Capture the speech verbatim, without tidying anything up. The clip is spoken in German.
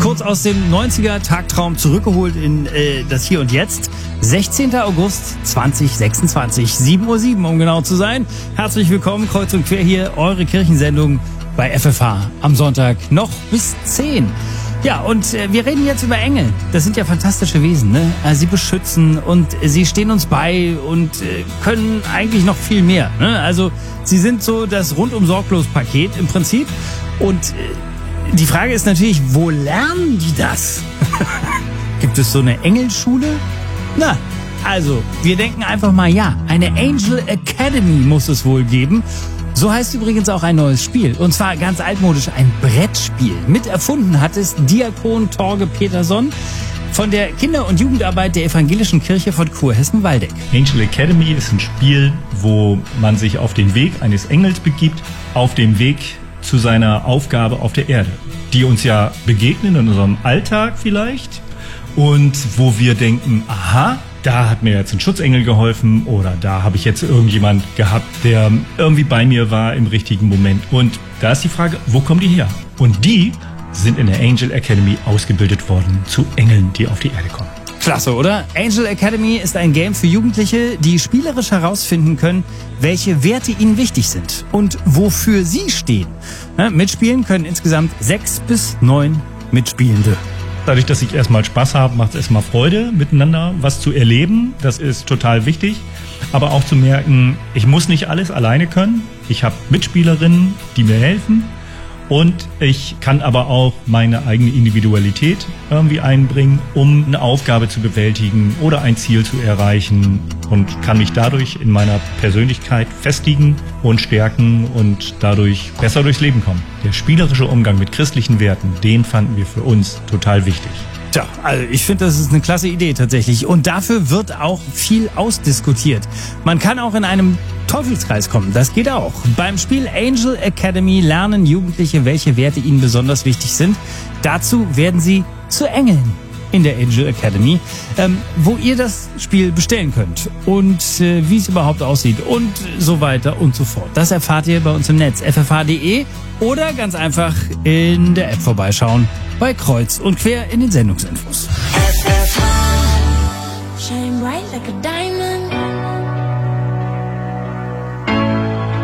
kurz aus dem neunziger-Tagtraum zurückgeholt in äh, das Hier und Jetzt. sechzehnter August zweitausendsechsundzwanzig, sieben Uhr sieben, um genau zu sein. Herzlich willkommen, kreuz und quer hier, eure Kirchensendung bei F F H am Sonntag noch bis zehn. Ja, und äh, wir reden jetzt über Engel. Das sind ja fantastische Wesen, ne? Also sie beschützen und äh, sie stehen uns bei und äh, können eigentlich noch viel mehr, ne? Also sie sind so das Rundum-Sorglos-Paket im Prinzip. Und äh, die Frage ist natürlich, wo lernen die das? Gibt es so eine Engelschule? Na, also, wir denken einfach mal, ja, eine Angel Academy muss es wohl geben. So heißt übrigens auch ein neues Spiel. Und zwar ganz altmodisch, ein Brettspiel. Mit erfunden hat es Diakon Torge Peterson von der Kinder- und Jugendarbeit der Evangelischen Kirche von Kurhessen-Waldeck. Angel Academy ist ein Spiel, wo man sich auf den Weg eines Engels begibt, auf dem Weg zu seiner Aufgabe auf der Erde, die uns ja begegnen in unserem Alltag vielleicht und wo wir denken, aha, da hat mir jetzt ein Schutzengel geholfen oder da habe ich jetzt irgendjemand gehabt, der irgendwie bei mir war im richtigen Moment. Und da ist die Frage, wo kommen die her? Und die sind in der Angel Academy ausgebildet worden zu Engeln, die auf die Erde kommen. Klasse, oder? Angel Academy ist ein Game für Jugendliche, die spielerisch herausfinden können, welche Werte ihnen wichtig sind und wofür sie stehen. Ja, mitspielen können insgesamt sechs bis neun Mitspielende. Dadurch, dass ich erstmal Spaß habe, macht es erstmal Freude, miteinander was zu erleben. Das ist total wichtig. Aber auch zu merken, ich muss nicht alles alleine können. Ich habe Mitspielerinnen, die mir helfen. Und ich kann aber auch meine eigene Individualität irgendwie einbringen, um eine Aufgabe zu bewältigen oder ein Ziel zu erreichen und kann mich dadurch in meiner Persönlichkeit festigen und stärken und dadurch besser durchs Leben kommen. Der spielerische Umgang mit christlichen Werten, den fanden wir für uns total wichtig. Tja, also ich finde, das ist eine klasse Idee tatsächlich. Und dafür wird auch viel ausdiskutiert. Man kann auch in einem Teufelskreis kommen, das geht auch. Beim Spiel Angel Academy lernen Jugendliche, welche Werte ihnen besonders wichtig sind. Dazu werden sie zu Engeln in der Angel Academy, ähm, wo ihr das Spiel bestellen könnt und äh, wie es überhaupt aussieht und so weiter und so fort. Das erfahrt ihr bei uns im Netz, f f h punkt d e oder ganz einfach in der App vorbeischauen bei Kreuz und Quer in den Sendungsinfos. F F H, shine bright like a diamond.